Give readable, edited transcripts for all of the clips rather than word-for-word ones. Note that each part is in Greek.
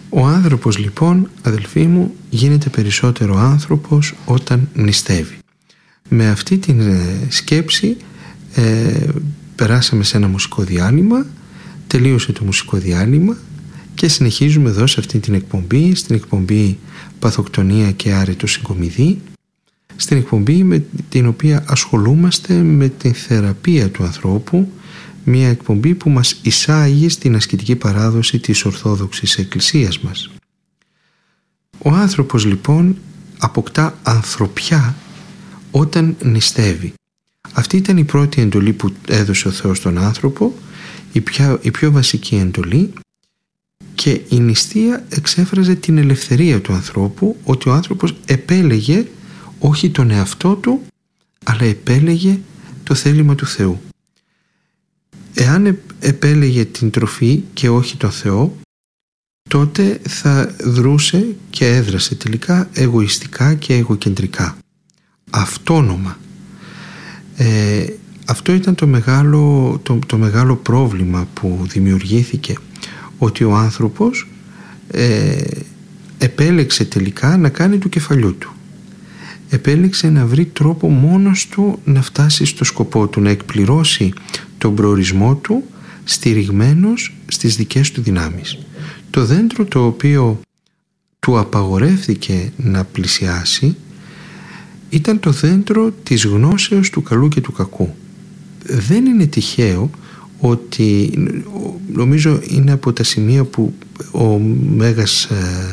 Ο άνθρωπος λοιπόν, αδελφοί μου, γίνεται περισσότερο άνθρωπος όταν νηστεύει. Με αυτή την σκέψη περάσαμε σε ένα μουσικό διάλειμμα, τελείωσε το μουσικό διάλειμμα και συνεχίζουμε εδώ σε αυτή την εκπομπή, στην εκπομπή Παθοκτονία και Άρετο Συγκομιδή, στην εκπομπή με την οποία ασχολούμαστε με την θεραπεία του ανθρώπου, μια εκπομπή που μας εισάγει στην ασκητική παράδοση της Ορθόδοξης Εκκλησίας μας. Ο άνθρωπος λοιπόν αποκτά ανθρωπιά όταν νηστεύει. Αυτή ήταν η πρώτη εντολή που έδωσε ο Θεός στον άνθρωπο, η πιο βασική εντολή, και η νηστεία εξέφραζε την ελευθερία του ανθρώπου, ότι ο άνθρωπος επέλεγε όχι τον εαυτό του, αλλά επέλεγε το θέλημα του Θεού. Εάν επέλεγε την τροφή και όχι τον Θεό, τότε θα δρούσε και έδρασε τελικά εγωιστικά και εγωκεντρικά, αυτόνομα. Αυτό ήταν το μεγάλο πρόβλημα που δημιουργήθηκε, ότι ο άνθρωπος επέλεξε τελικά να κάνει του κεφαλιού του. Επέλεξε να βρει τρόπο μόνος του να φτάσει στο σκοπό του, να εκπληρώσει τον προορισμό του στηριγμένος στις δικές του δυνάμεις. Το δέντρο το οποίο του απαγορεύθηκε να πλησιάσει ήταν το δέντρο της γνώσεως του καλού και του κακού. Δεν είναι τυχαίο ότι, νομίζω είναι από τα σημεία που ο μέγας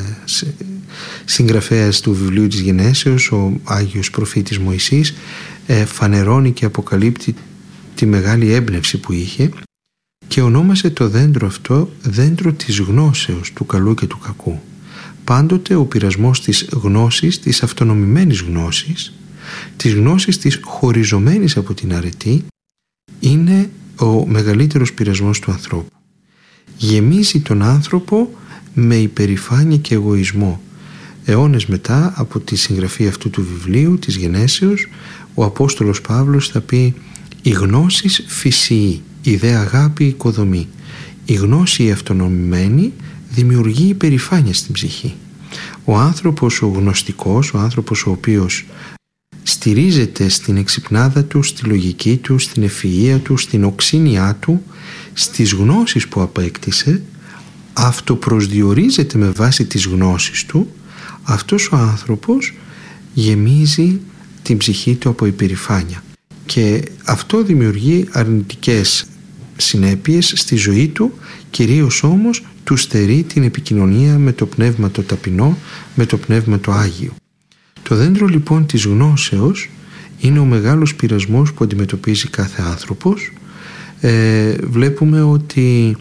συγγραφέας του βιβλίου της Γενέσεως, ο Άγιος Προφήτης Μωυσής, φανερώνει και αποκαλύπτει τη μεγάλη έμπνευση που είχε και ονόμασε το δέντρο αυτό δέντρο της γνώσεως του καλού και του κακού. Πάντοτε ο πειρασμός της γνώσης, της αυτονομημένης γνώσης, της γνώσης της χωριζωμένης από την αρετή, είναι ο μεγαλύτερος πειρασμός του ανθρώπου. Γεμίζει τον άνθρωπο με υπερηφάνεια και εγωισμό. Αιώνες μετά από τη συγγραφή αυτού του βιβλίου της Γενέσεως, ο Απόστολος Παύλος θα πει: «Η γνώσης φυσιεί, η δε αγάπη οικοδομή». Η γνώση αυτονομημένη δημιουργεί υπερηφάνεια στην ψυχή. Ο άνθρωπος ο γνωστικός, ο άνθρωπος ο οποίος στηρίζεται στην εξυπνάδα του, στη λογική του, στην ευφυΐα του, στην οξύνιά του, στις γνώσεις που απέκτησε, αυτοπροσδιορίζεται με βάση τις γνώσεις του, αυτός ο άνθρωπος γεμίζει την ψυχή του από υπερηφάνεια και αυτό δημιουργεί αρνητικές συνέπειες στη ζωή του, κυρίως όμως του στερεί την επικοινωνία με το πνεύμα το ταπεινό, με το πνεύμα το Άγιο. Το δέντρο λοιπόν της γνώσεως είναι ο μεγάλος πειρασμός που αντιμετωπίζει κάθε άνθρωπος. Βλέπουμε ότι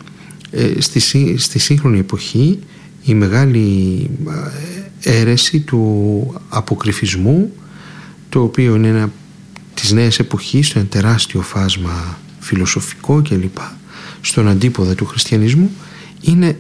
στη σύγχρονη εποχή η μεγάλη αίρεση του αποκρυφισμού, το οποίο είναι ένα της νέας εποχής, ένα τεράστιο φάσμα φιλοσοφικό κλπ, στον αντίποδα του χριστιανισμού, είναι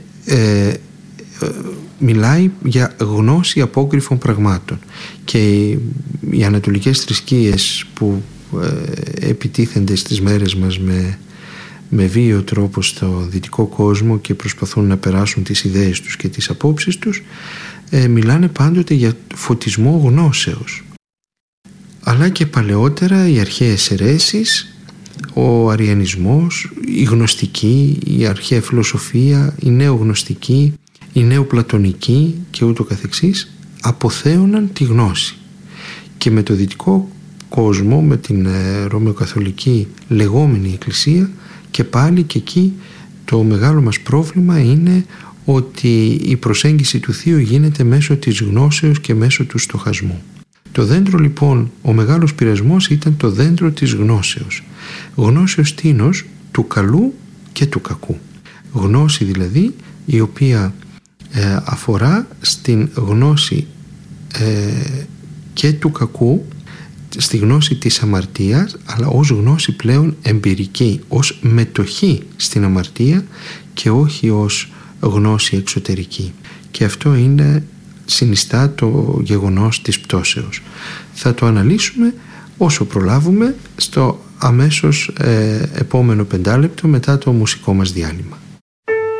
μιλάει για γνώση απόκρυφων πραγμάτων, και οι ανατολικές θρησκείες που επιτίθενται στις μέρες μας με βίαιο τρόπο στο δυτικό κόσμο και προσπαθούν να περάσουν τις ιδέες τους και τις απόψεις τους, μιλάνε πάντοτε για φωτισμό γνώσεως. Αλλά και παλαιότερα οι αρχαίες αιρέσεις, ο αριανισμός, η γνωστική, η αρχαία φιλοσοφία, η νεογνωστική, η νεοπλατωνική και ούτω καθεξής, αποθέωναν τη γνώση. Και με το δυτικό κόσμο, με την ρωμαιοκαθολική λεγόμενη εκκλησία, και πάλι και εκεί το μεγάλο μας πρόβλημα είναι ότι η προσέγγιση του Θείου γίνεται μέσω της γνώσεως και μέσω του στοχασμού. Το δέντρο λοιπόν, ο μεγάλος πειρασμός ήταν το δέντρο της γνώσεως. Γνώσεως τίνος, του καλού και του κακού. Γνώση δηλαδή η οποία αφορά στην γνώση και του κακού, στη γνώση της αμαρτίας, αλλά ως γνώση πλέον εμπειρική, ως μετοχή στην αμαρτία και όχι ως γνώση εξωτερική. Και αυτό συνιστά το γεγονός της πτώσεως. Θα το αναλύσουμε όσο προλάβουμε στο αμέσως επόμενο 5 λεπτό μετά το μουσικό μας διάλειμμα.